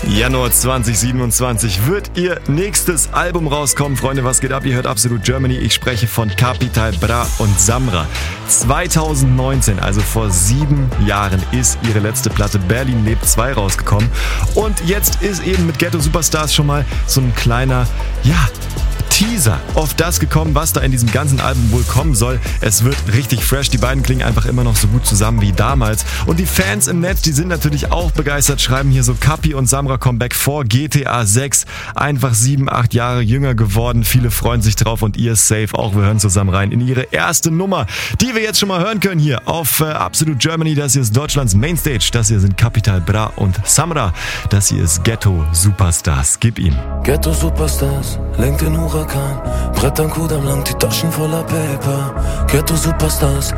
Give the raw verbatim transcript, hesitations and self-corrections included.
Januar zwanzig siebenundzwanzig wird ihr nächstes Album rauskommen. Freunde, was geht ab? Ihr hört Absolut Germany. Ich spreche von Capital Bra und Samra. zweitausendneunzehn, also vor sieben Jahren, ist ihre letzte Platte Berlin lebt zwei rausgekommen. Und jetzt ist eben mit Ghetto Superstars schon mal so ein kleiner, ja, Teaser auf das gekommen, was da in diesem ganzen Album wohl kommen soll. Es wird richtig fresh. Die beiden klingen einfach immer noch so gut zusammen wie damals. Und die Fans im Netz, die sind natürlich auch begeistert, schreiben hier so: Capi und Samra Comeback vor G T A sechs. Einfach sieben, acht Jahre jünger geworden. Viele freuen sich drauf und ihr safe auch. Wir hören zusammen rein in ihre erste Nummer, die wir jetzt schon mal hören können hier auf äh, Absolut Germany. Das hier ist Deutschlands Mainstage. Das hier sind Capital Bra und Samra. Das hier ist Ghetto Superstars. Gib ihm. Ghetto Superstars, lenkt den Huracan. Brett an Kudam lang, die Taschen voller Paper. Ghetto Superstars,